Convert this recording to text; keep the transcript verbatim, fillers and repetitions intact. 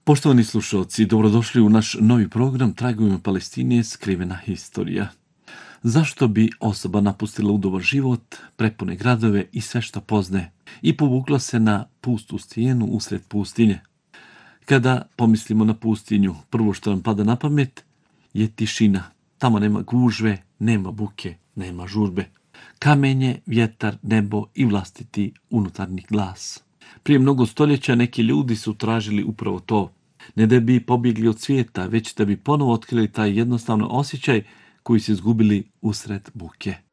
Poštovani slušalci, dobrodošli u naš novi program Tragovima Palestine skrivena historija. Zašto bi osoba napustila udobar život, prepune gradove i sve što pozne i povukla se na pustu stijenu usred pustinje? Kada pomislimo na pustinju, prvo što nam pada na pamet je tišina. Tamo nema gužve, nema buke, nema žurbe. Kamenje, vjetar, nebo i vlastiti unutarnji glas. Prije mnogo stoljeća neki ljudi su tražili upravo to. Ne da bi pobjegli od svijeta, već da bi ponovo otkrili taj jednostavno osjećaj koji su izgubili usred buke.